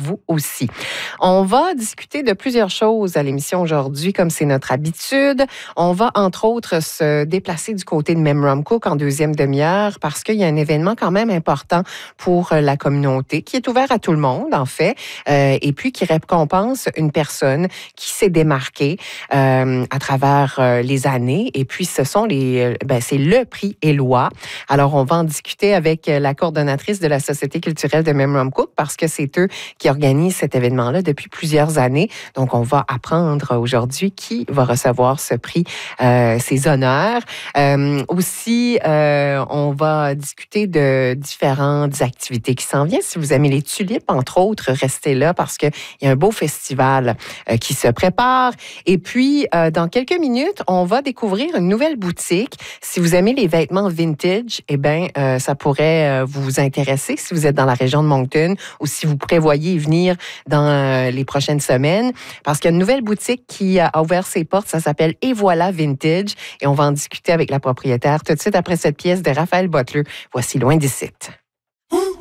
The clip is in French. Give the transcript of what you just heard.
vous aussi. On va discuter de plusieurs choses à l'émission aujourd'hui, comme c'est notre habitude. On va, entre autres, se déplacer du côté de Memramcook en deuxième demi-heure parce qu'il y a un événement quand même important pour la communauté qui est ouvert à tout le monde, en fait, et puis qui récompense une personne qui s'est démarquée à travers les années. Et puis, c'est le prix Éloi. Alors, on va en discuter avec la coordonnatrice de la Société culturelle de Memramcook parce que c'est eux qui organisent cet événement-là depuis plusieurs années. Donc, on va apprendre aujourd'hui qui va recevoir ce prix, ces honneurs. Aussi, on va discuter de différentes activités qui s'en viennent. Si vous aimez les tulipes, entre autres, restez là parce qu'il y a un beau festival qui se prépare. Et puis, dans quelques minutes, on va découvrir une nouvelle boutique. Si vous aimez les vêtements vintage, eh bien, ça pourrait vous intéresser si vous êtes dans la région de Moncton ou si vous prévoyez venir dans les prochaines semaines. Parce qu'il y a une nouvelle boutique qui a ouvert ses portes. Ça s'appelle Et voilà Vintage. Et on va en discuter avec la propriétaire tout de suite après cette pièce de Raphaël Butler. Voici Loin d'ici.